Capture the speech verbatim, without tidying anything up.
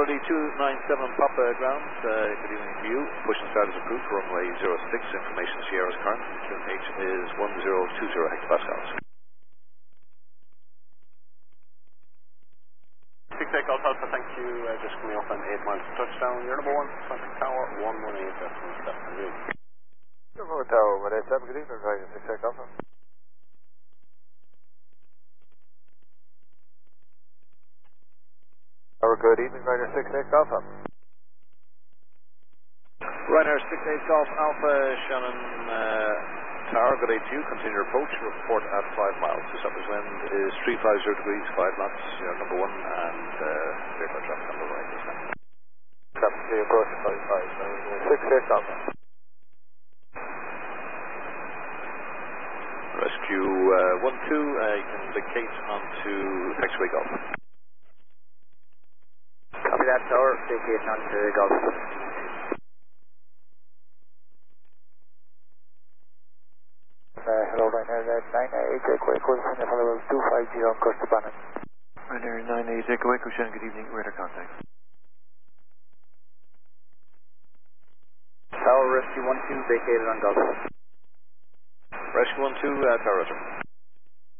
Tower D two nine seven Papa ground, uh, good evening to you. Push and start is approved for runway zero six, information Sierra's current, Q H is one zero two zero hectopascals. six eight Golf Alpha, thank you, uh, just coming up on eight miles to touchdown, you're number one, Atlantic Tower, one one eight, decimal seven. Number Tower, one eight seven, good evening, Roger, six eight Alpha. Tower, good evening, Roger, six eight Alpha. Ryanair six eight Golf Alpha, Shannon uh, Tower, good day to you, continue your approach, report at five miles, the surface wind is three five zero degrees, five knots, you're number one, and uh, clear for traffic number right this time. Captain three approach five five, six eight Alpha. Rescue uh, one two, uh, you can vacate onto taxiway Golf. Copy that, Tower, vacate onto Golf. Uh, hello, Ryanair nine eight Echo Echo, hello, two five zero, Costa Bannon. Ryanair nine eight Echo Echo, Shannon, good evening, radar contact. Tower, Rescue one two, vacated on Golf. Rescue one two, uh, Tower, sir.